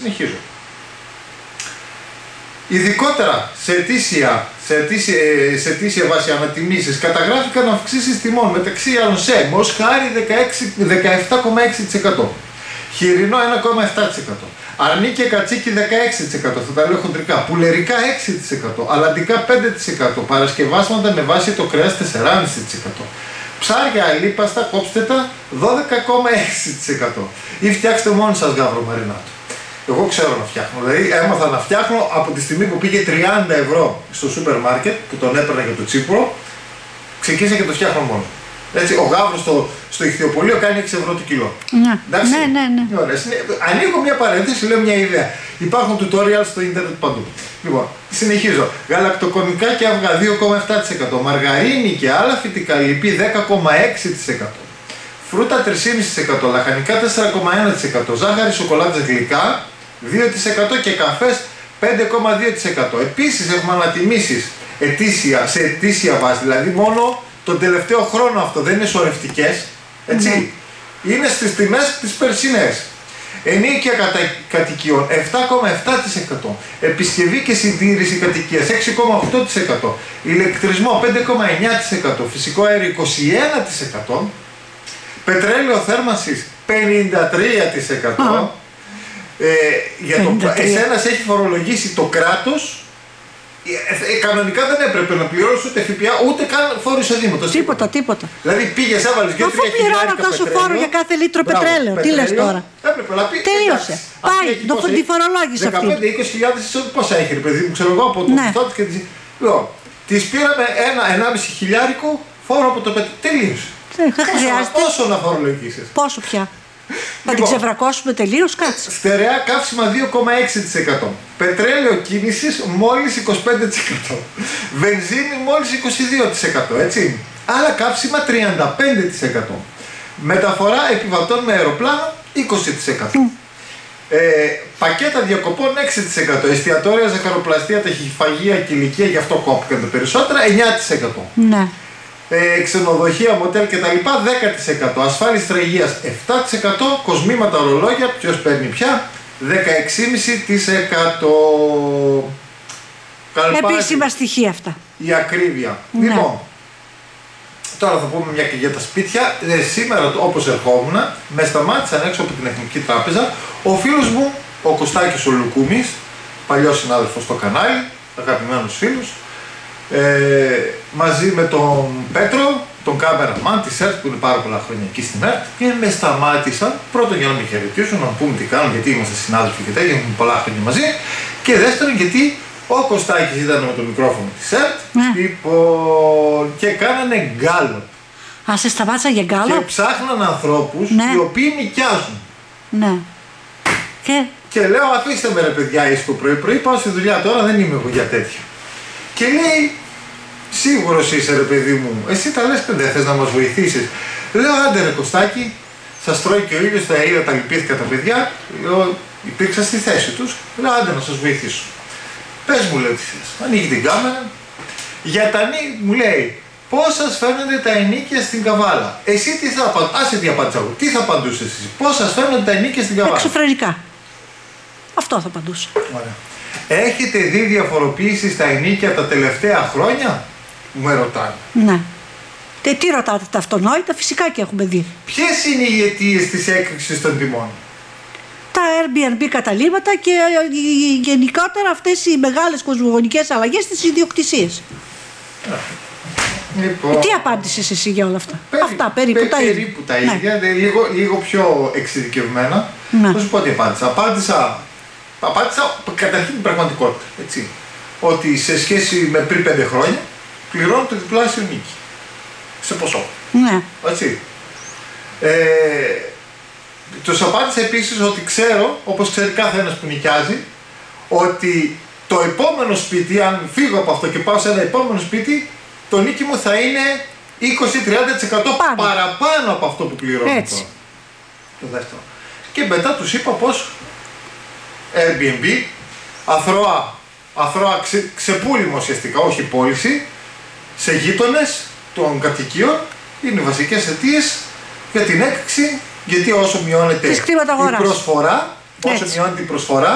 Συνεχίζω. Ειδικότερα σε αιτήσια βάση ανατιμήσεις καταγράφηκαν αυξήσεις τιμών μεταξύ άλλων σε Μοσχάρι 17,6%, Χοιρινό 1,7%, Αρνί και Κατσίκι 16%, θα τα λέω χοντρικά, Πουλερικά 6%, Αλλαντικά 5%, Παρασκευάσματα με βάση το κρέας 4,5%. Ψάρια αλίπαστα, κόψτε τα 12,6%. Ή φτιάξτε μόνοι σας γάβρο μαρινάτο. Εγώ ξέρω να φτιάχνω. Δηλαδή έμαθα να φτιάχνω από τη στιγμή που πήγε 30 ευρώ στο σούπερ μάρκετ που τον έπαιρνα για το τσίπουρο, ξεκίνησα και το φτιάχνω μόνο. Έτσι, ο γάβρος στο ηχθειοπωλείο κάνει 6 ευρώ το κιλό. Εντάξει. Ναι. Ωραία. Ανοίγω μια παρένθεση, λέω μια ιδέα. Υπάρχουν tutorials στο ίντερνετ παντού. Λοιπόν, συνεχίζω. Γαλακτοκομικά και αυγά 2,7%. Μαργαρίνη και άλλα φυτικά λιπή 10,6%. Φρούτα 3,5%. Λαχανικά 4,1%. Ζάχαρη, σοκολάτες, γλυκά 2% και καφές 5,2%. Επίσης έχουμε ανατιμήσεις σε ετήσια βάση, δηλαδή μόνο τον τελευταίο χρόνο αυτό, δεν είναι σωρευτικές, έτσι. Είναι στις τιμές τις περσινές. Ενίκεια κατοικιών 7,7%. Επισκευή και συντήρηση κατοικίας 6,8%. Ηλεκτρισμό 5,9%. Φυσικό αέριο 21%. Πετρέλαιο θέρμανσης 53%. Εσένας έχει φορολογήσει το κράτος. Κανονικά δεν έπρεπε να πληρώσει ούτε ΦΠΑ ούτε καν φόρο εισοδήματος. Τίποτα. Δηλαδή πήγες, έβαλες 2-3 χιλιάρικα. Αφού πληρώνω τόσο φόρο για κάθε λίτρο πετρέλαιο. Τι λες τώρα. Έπρεπε να πει. Τελείωσε. Πάει, τη φορολόγησε αυτή. 15-20 εισόδημα πόσα έχει, ρε παιδί μου, ξέρω εγώ από το μισθό της και της. Λοιπόν, της πήραμε 1,5 χιλιάρικο φόρο από το πετρέλαιο. Τελείωσε. Πόσο να φορολογήσεις. Πόσο πια. Θα την ξεβρακώσουμε τελείως, κάτσε. Στερεά καύσιμα 2,6%. Πετρέλαιο κίνησης μόλις 25%. Βενζίνη μόλις 22%, έτσι. Άλλα καύσιμα 35%. Μεταφορά επιβατών με αεροπλάνο 20%. Πακέτα διακοπών 6%. Εστιατόρια, ζαχαροπλαστεία, ταχυφαγεία και ηλικία, γι' αυτό κόπηκαν τα περισσότερα, 9%. Ναι. Ξενοδοχεία, μοτέλ κτλ. 10%. Ασφάλιση υγείας 7%. Κοσμήματα, ορολόγια, ποιος παίρνει πια, 16,5%. Επίσημα στοιχεία αυτά. Η ακρίβεια. Ναι. Λοιπόν, τώρα θα πούμε μια και για τα σπίτια. Σήμερα, όπως ερχόμουν, με σταμάτησαν έξω από την Εθνική Τράπεζα ο φίλος μου, ο Κωστάκης ο Λουκούμης, παλιός συνάδελφος στο κανάλι, αγαπημένους φίλους. Μαζί με τον Πέτρο, τον κάμεραμαν της ΕΡΤ που είναι πάρα πολλά χρόνια εκεί στην ΕΡΤ, και με σταμάτησαν πρώτον για να με χαιρετήσουν, να μου πούμε τι κάνουν, γιατί είμαστε συνάδελφοι και τέτοια, έχουμε πολλά χρόνια μαζί, και δεύτερον γιατί ο Κωστάκης ήταν με το μικρόφωνο της ΕΡΤ και κάνανε γκάλο. Α, σε σταμάτησαν για γκάλο. Και ψάχναν ανθρώπους οι οποίοι νοικιάζουν. Ναι. Και λέω, αφήστε με ρε παιδιά, ήσυχο πρωί-πρωί, πάω στη δουλειά τώρα, δεν είμαι εγώ για τέτοια. Και λέει, σίγουρος είσαι ρε παιδί μου, εσύ τα λες δεν θες να μας βοηθήσεις. Λέω, άντε ρε Κωστάκη, σας τρώει και ο ήλιος, τα είδα, τα λυπήθηκα τα παιδιά. Λέω, υπήρξα στη θέση τους, λέω, άντε να σας βοηθήσω. Πες μου, λέω τι θες. Ανοίγει την κάμερα. Για τα μου λέει, πώς σας φαίνονται τα ενοίκια στην Καβάλα. Εσύ τι θα απαντήσεις, άσε τι απάντησα εγώ, τι θα απαντούσες εσύ, πώς σας φαίνονται τα ενοίκια στην Καβάλα. Εξωφρενικά. Αυτό θα απαντούσα. Ωραία. Έχετε δει διαφοροποίηση στα ενοίκια τα τελευταία χρόνια, με ρωτάνε. Ναι. Τι ρωτάτε, τα αυτονόητα, φυσικά και έχουμε δει. Ποιες είναι οι αιτίες της έκρηξης των τιμών? Τα Airbnb καταλήμματα και γενικότερα αυτές οι μεγάλες κοσμογονικές αλλαγές στις ιδιοκτησίες. Λοιπόν, τι απάντησες εσύ για όλα αυτά? Αυτά περίπου τα ίδια. Περίπου τα ίδια, ναι. λίγο πιο εξειδικευμένα. Ναι. Θα σου πω τι απάντησα. Απάντησα καταρχήν την πραγματικότητα. Έτσι. Ότι σε σχέση με πριν 5 χρόνια πληρώνω το διπλάσιο νίκη. Σε ποσό. Ναι. Έτσι. Τους απάντησα επίσης ότι ξέρω, όπως ξέρει κάθε ένας που νοικιάζει, ότι το επόμενο σπίτι, αν φύγω από αυτό και πάω σε ένα επόμενο σπίτι, το νίκη μου θα είναι 20-30% παραπάνω από αυτό που πληρώνω τώρα. Το δεύτερο. Και μετά τους είπα πως Airbnb, αθρώα ξεπούλημα ουσιαστικά, όχι πώληση, σε γείτονες των κατοικίων είναι οι βασικές αιτίες για την έκρηξη, γιατί όσο μειώνεται η προσφορά, όσο μειώνεται η προσφορά,